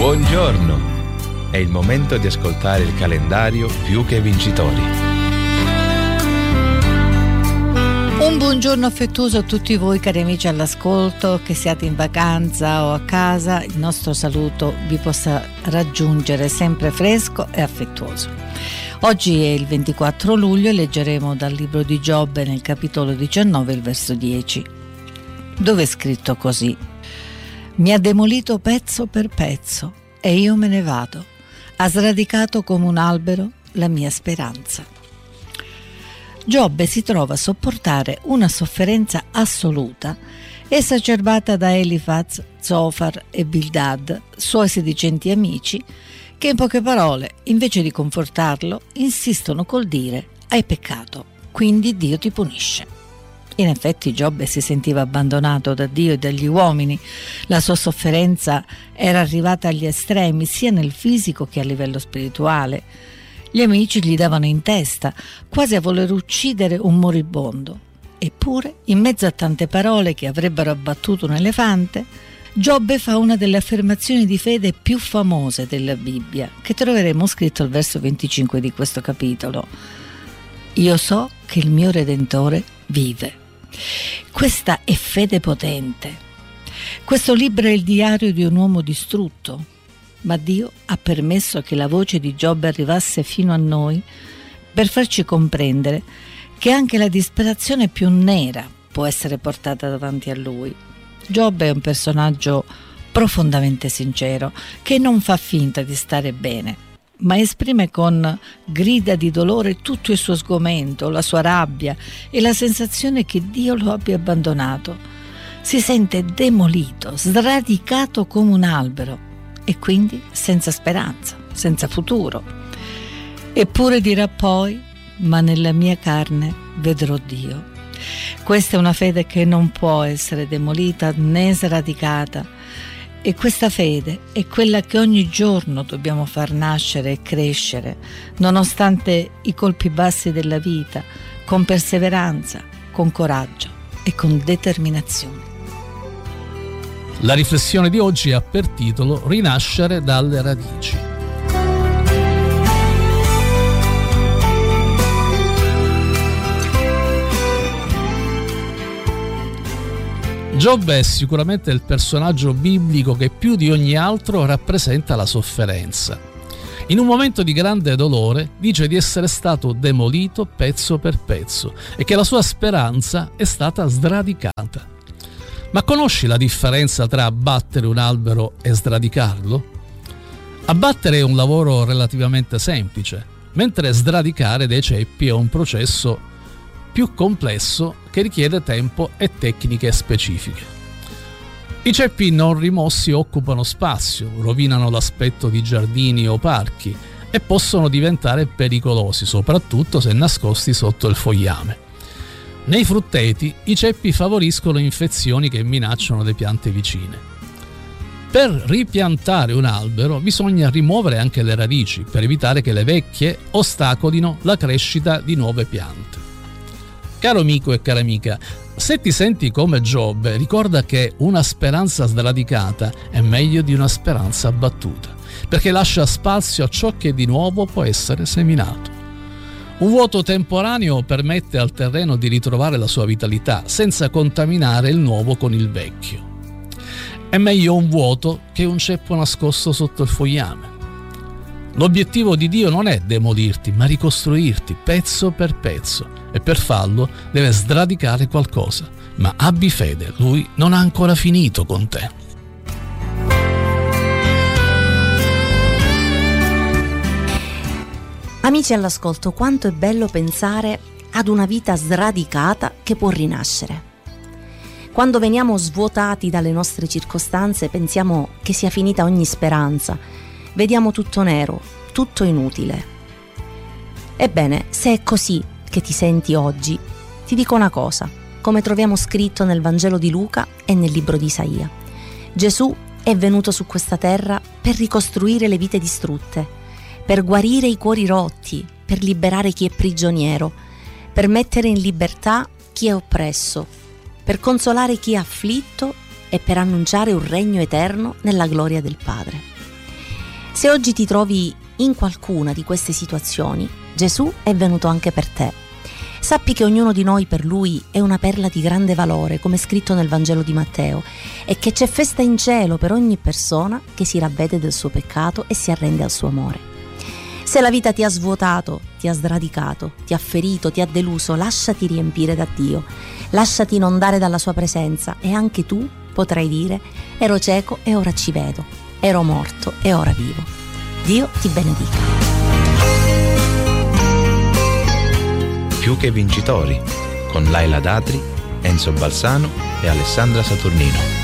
Buongiorno! È il momento di ascoltare il calendario Più che Vincitori. Un buongiorno affettuoso a tutti voi cari amici all'ascolto, che siate in vacanza o a casa. Il nostro saluto vi possa raggiungere sempre fresco e affettuoso. Oggi è il 24 luglio e leggeremo dal libro di Giobbe nel capitolo 19, il verso 10, dove è scritto così: mi ha demolito pezzo per pezzo e io me ne vado. Ha sradicato come un albero la mia speranza. Giobbe si trova a sopportare una sofferenza assoluta, esacerbata da Elifaz, Zofar e Bildad, suoi sedicenti amici, che in poche parole, invece di confortarlo, insistono col dire: hai peccato, quindi Dio ti punisce. In effetti Giobbe si sentiva abbandonato da Dio e dagli uomini. La sua sofferenza era arrivata agli estremi, sia nel fisico che a livello spirituale. Gli amici gli davano in testa, quasi a voler uccidere un moribondo. Eppure, in mezzo a tante parole che avrebbero abbattuto un elefante, Giobbe fa una delle affermazioni di fede più famose della Bibbia, che troveremo scritto al verso 25 di questo capitolo: io so che il mio Redentore vive. Questa è fede potente. Questo libro è il diario di un uomo distrutto, ma Dio ha permesso che la voce di Giobbe arrivasse fino a noi per farci comprendere che anche la disperazione più nera può essere portata davanti a Lui. Giobbe è un personaggio profondamente sincero, che non fa finta di stare bene, ma esprime con grida di dolore tutto il suo sgomento, la sua rabbia e la sensazione che Dio lo abbia abbandonato. Si sente demolito, sradicato come un albero e quindi senza speranza, senza futuro. Eppure dirà poi: ma nella mia carne vedrò Dio. Questa è una fede che non può essere demolita né sradicata. E questa fede è quella che ogni giorno dobbiamo far nascere e crescere, nonostante i colpi bassi della vita, con perseveranza, con coraggio e con determinazione. La riflessione di oggi ha per titolo Rinascere dalle radici. Giobbe è sicuramente il personaggio biblico che più di ogni altro rappresenta la sofferenza. In un momento di grande dolore dice di essere stato demolito pezzo per pezzo e che la sua speranza è stata sradicata. Ma conosci la differenza tra abbattere un albero e sradicarlo? Abbattere è un lavoro relativamente semplice, mentre sradicare dei ceppi è un processo più complesso che richiede tempo e tecniche specifiche. I ceppi non rimossi occupano spazio, rovinano l'aspetto di giardini o parchi e possono diventare pericolosi, soprattutto se nascosti sotto il fogliame. Nei frutteti i ceppi favoriscono infezioni che minacciano le piante vicine. Per ripiantare un albero bisogna rimuovere anche le radici per evitare che le vecchie ostacolino la crescita di nuove piante. Caro amico e cara amica, se ti senti come Giobbe, ricorda che una speranza sradicata è meglio di una speranza abbattuta, perché lascia spazio a ciò che di nuovo può essere seminato. Un vuoto temporaneo permette al terreno di ritrovare la sua vitalità senza contaminare il nuovo con il vecchio. È meglio un vuoto che un ceppo nascosto sotto il fogliame. L'obiettivo di Dio non è demolirti, ma ricostruirti pezzo per pezzo, e per farlo deve sradicare qualcosa. Ma abbi fede, Lui non ha ancora finito con te. Amici all'ascolto, quanto è bello pensare ad una vita sradicata che può rinascere. Quando veniamo svuotati dalle nostre circostanze pensiamo che sia finita ogni speranza, vediamo tutto nero, tutto inutile. Ebbene, se è così che ti senti oggi, ti dico una cosa, come troviamo scritto nel Vangelo di Luca e nel libro di Isaia. Gesù è venuto su questa terra per ricostruire le vite distrutte, per guarire i cuori rotti, per liberare chi è prigioniero, per mettere in libertà chi è oppresso, per consolare chi è afflitto e per annunciare un regno eterno nella gloria del Padre. Se oggi ti trovi in qualcuna di queste situazioni, Gesù è venuto anche per te. Sappi che ognuno di noi per Lui è una perla di grande valore, come scritto nel Vangelo di Matteo, e che c'è festa in cielo per ogni persona che si ravvede del suo peccato e si arrende al suo amore. Se la vita ti ha svuotato, ti ha sradicato, ti ha ferito, ti ha deluso, lasciati riempire da Dio, lasciati inondare dalla sua presenza e anche tu potrai dire: ero cieco e ora ci vedo, ero morto e ora vivo. Dio ti benedica. Più che vincitori, con Laila Datri, Enzo Balsano e Alessandra Saturnino.